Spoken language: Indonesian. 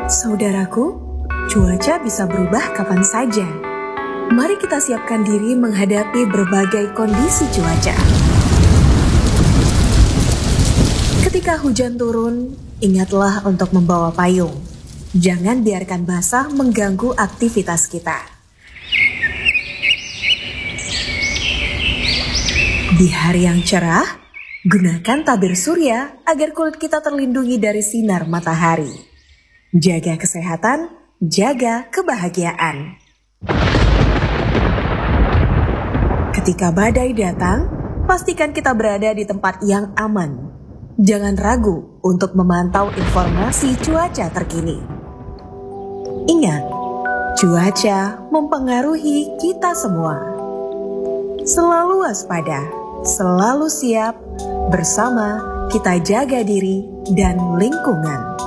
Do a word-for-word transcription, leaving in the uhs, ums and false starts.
Saudaraku, cuaca bisa berubah kapan saja. Mari kita siapkan diri menghadapi berbagai kondisi cuaca. Ketika hujan turun, ingatlah untuk membawa payung. Jangan biarkan basah mengganggu aktivitas kita. Di hari yang cerah, gunakan tabir surya agar kulit kita terlindungi dari sinar matahari. Jaga kesehatan, jaga kebahagiaan. Ketika badai datang, pastikan kita berada di tempat yang aman. Jangan ragu untuk memantau informasi cuaca terkini. Ingat, cuaca mempengaruhi kita semua. Selalu waspada, selalu siap, bersama kita jaga diri dan lingkungan.